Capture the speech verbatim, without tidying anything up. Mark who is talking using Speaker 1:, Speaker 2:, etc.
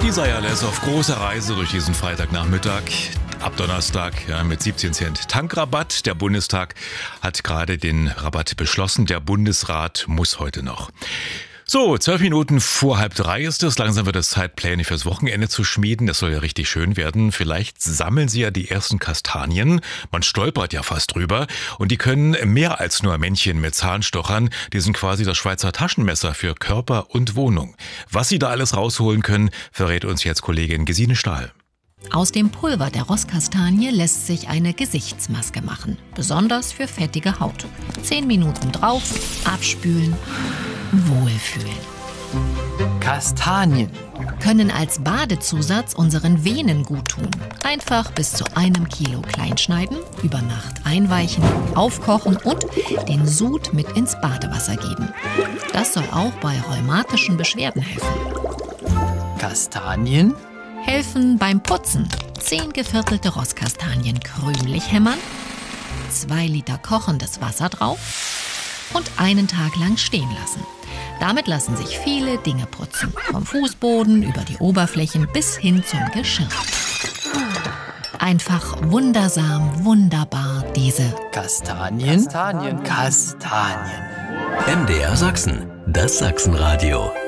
Speaker 1: Die Seierles auf großer Reise durch diesen Freitagnachmittag. Ab Donnerstag ja, mit siebzehn Cent Tankrabatt. Der Bundestag hat gerade den Rabatt beschlossen. Der Bundesrat muss heute noch. So, zwölf Minuten vor halb drei ist es. Langsam wird es Zeit, Pläne fürs Wochenende zu schmieden. Das soll ja richtig schön werden. Vielleicht sammeln Sie ja die ersten Kastanien. Man stolpert ja fast drüber. Und die können mehr als nur Männchen mit Zahnstochern. Die sind quasi das Schweizer Taschenmesser für Körper und Wohnung. Was Sie da alles rausholen können, verrät uns jetzt Kollegin Gesine Stahl.
Speaker 2: Aus dem Pulver der Rosskastanie lässt sich eine Gesichtsmaske machen. Besonders für fettige Haut. Zehn Minuten drauf, abspülen, wohlfühlen.
Speaker 3: Kastanien
Speaker 2: Können als Badezusatz unseren Venen gut tun. Einfach bis zu einem Kilo kleinschneiden, über Nacht einweichen, aufkochen und den Sud mit ins Badewasser geben. Das soll auch bei rheumatischen Beschwerden helfen.
Speaker 3: Kastanien
Speaker 2: Helfen beim Putzen. Zehn geviertelte Rosskastanien krümelig hämmern, zwei Liter kochendes Wasser drauf und einen Tag lang stehen lassen. Damit lassen sich viele Dinge putzen. Vom Fußboden über die Oberflächen bis hin zum Geschirr. Einfach wundersam, wunderbar diese
Speaker 3: Kastanien Kastanien Kastanien
Speaker 4: M D R Sachsen, das Sachsenradio.